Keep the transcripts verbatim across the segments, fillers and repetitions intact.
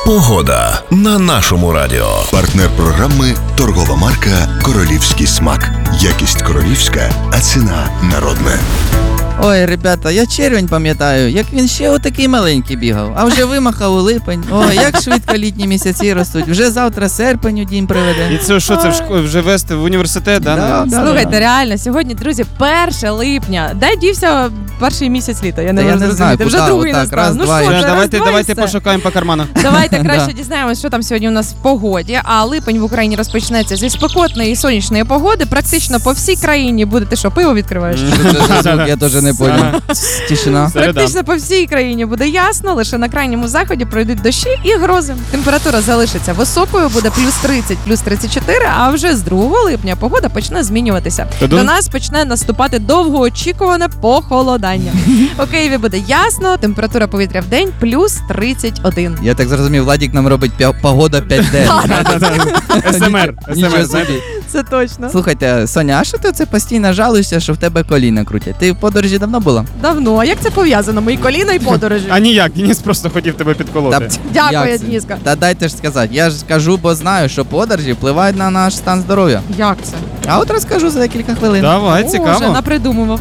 Погода на нашому радіо. Партнер програми – торгова марка «Королівський смак». Якість королівська, а ціна народна. Ой, ребята, я червень пам'ятаю, як він ще отакий маленький бігав, а вже вимахав у липень. Ой, як швидко літні місяці ростуть. Вже завтра серпень у дім приведе. І це що, це в шко- вже вести в університет, да? Да, да. Слухайте, реально, сьогодні, друзі, перше липня. Де дівся перший місяць літа? Я не Та я можу не знаю, зрозуміти. Вже куди, другий отак, настав. раз, Ну два, що, і- вже Давайте, раз, два, давайте і все. пошукаємо по карманах. Давайте краще Да. дізнаємось, що там сьогодні у нас в погоді. А липень в Україні розпочнеться зі спекотної і сонячної погоди. Практично по всій країні буде. Ти що, пиво відкриваєш? Що це за звук? Я теж не поняв. Тишина. Середа. Практично по всій країні буде ясно, лише на крайньому заході пройдуть дощі і грози. Температура залишиться високою, буде плюс тридцять, плюс тридцять чотири, а вже з другого липня погода почне змінюватися. Та До дум- нас почне наступати довгоочікуване похолодання. У Києві буде ясно, температура повітря в день плюс тридцять один. Я так зрозумів, Владік нам робить п'я- погода п'ять де. СМР. Нічого СМР, собі. знаєте? Це точно. Слухайте, Соня, а що ти це постійно жалуєшся, що в тебе коліна крутять? Ти в подорожі давно була? Давно. А як це пов'язано? Мої коліна і подорожі. А ніяк, Денис просто хотів тебе підколоти. Дякую, як це? Дениска. Та дайте ж сказати, я ж скажу, бо знаю, що подорожі впливають на наш стан здоров'я. Як це? А от розкажу за декілька хвилин. Давай, О, цікаво. вже напридумував.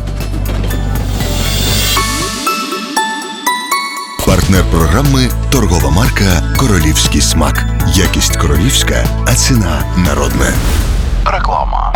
Партнер програми – торгова марка «Королівський смак». Якість королівська, а ціна народна. Реклама.